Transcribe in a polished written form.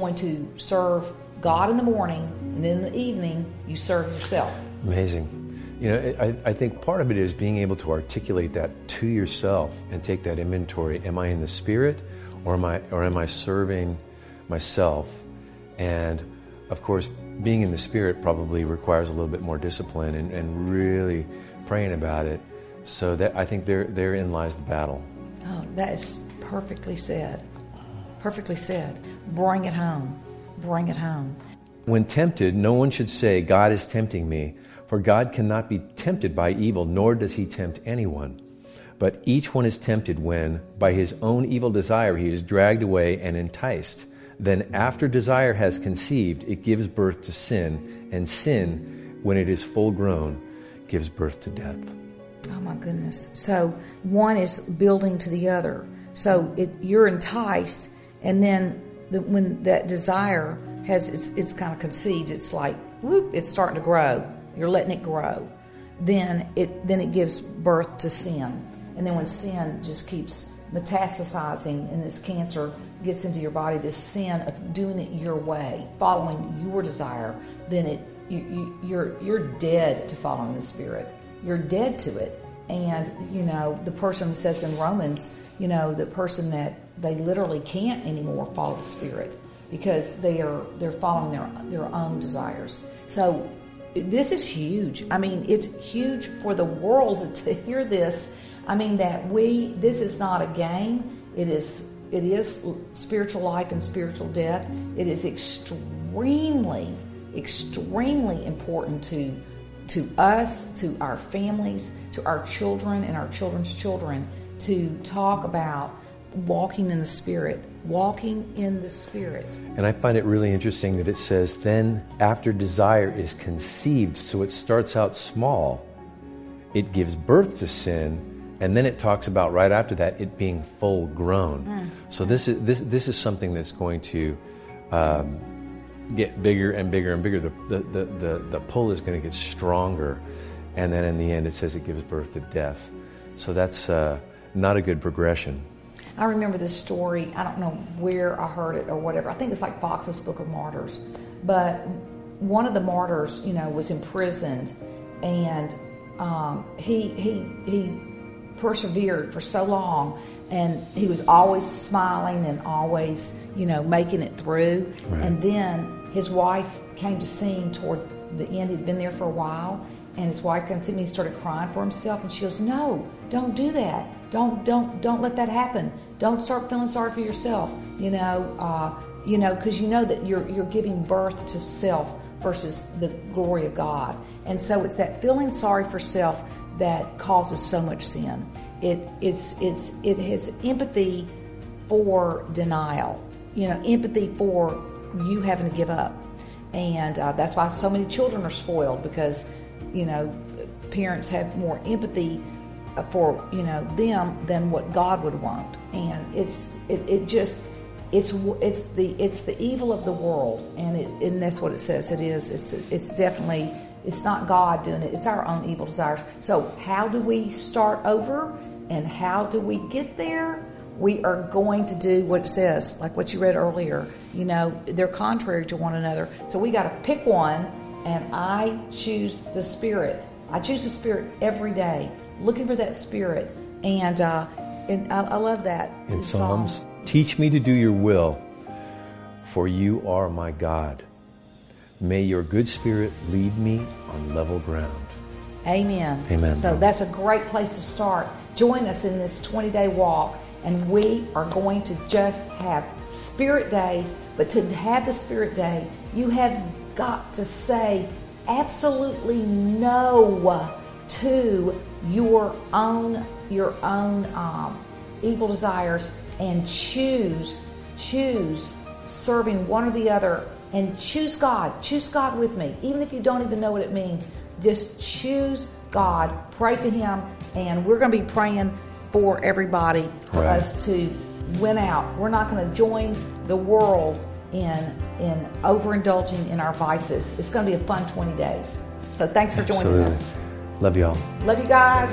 Going to serve God in the morning, and in the evening you serve yourself. Amazing. I think part of it is being able to articulate that to yourself and take that inventory. Am I in the Spirit, or am I serving myself? And of course, being in the Spirit probably requires a little bit more discipline and really praying about it. So that I think therein lies the battle. Oh, that is perfectly said. Perfectly said. Bring it home. Bring it home. When tempted, no one should say, God is tempting me, for God cannot be tempted by evil, nor does he tempt anyone. But each one is tempted when, by his own evil desire, he is dragged away and enticed. Then after desire has conceived, it gives birth to sin, and sin, when it is full grown, gives birth to death. Oh my goodness. So one is building to the other. So you're enticed, and then when that desire has it's kind of conceived, it's like whoop, it's starting to grow. You're letting it grow. Then it gives birth to sin. And then when sin just keeps metastasizing and this cancer gets into your body, this sin of doing it your way, following your desire, then you're dead to following the Spirit. You're dead to it. And the person says in Romans, the person that they literally can't anymore follow the Spirit because they're following their own desires. So this is huge. I mean, it's huge for the world to hear this. I mean, this is not a game. It is spiritual life and spiritual death. It is extremely, extremely important to us, to our families, to our children and our children's children, to talk about walking in the Spirit, walking in the Spirit. And I find it really interesting that it says, then after desire is conceived, so it starts out small, it gives birth to sin, and then it talks about right after that it being full grown. So this is something that's going to get bigger and bigger and bigger. The pull is going to get stronger, and then in the end it says it gives birth to death. So that's not a good progression. I remember this story. I don't know where I heard it or whatever. I think it's like Fox's Book of Martyrs. But one of the martyrs, was imprisoned, and he persevered for so long, and he was always smiling and always, making it through. Right. And then his wife came to see him toward the end. He'd been there for a while, and his wife came to see him. He started crying for himself, and she goes, "No, don't do that. Don't let that happen. Don't start feeling sorry for yourself. Because that you're giving birth to self versus the glory of God. And so it's that feeling sorry for self that causes so much sin. It has empathy for denial. Empathy for you having to give up, and that's why so many children are spoiled, because parents have more empathy for them than what God would want. And it's the evil of the world, and that's what it says. It's definitely, it's not God doing it, it's our own evil desires. So how do we start over, and how do we get there? We are going to do what it says, like what you read earlier. They're contrary to one another, so we got to pick one. And I choose the Spirit. I choose the Spirit every day, looking for that Spirit. And I love that. In Psalms, teach me to do your will, for you are my God. May your good Spirit lead me on level ground. Amen. Amen. So that's a great place to start. Join us in this 20-day walk, and we are going to just have Spirit days. But to have the Spirit day, you have got to say absolutely no to your own evil desires, and choose serving one or the other, and choose God with me. Even if you don't even know what it means, just choose God, pray to Him, and we're going to be praying for everybody, for us to win out. We're not going to join the world in overindulging in our vices. It's going to be a fun 20 days. So thanks for joining us. Love you all. Love you guys.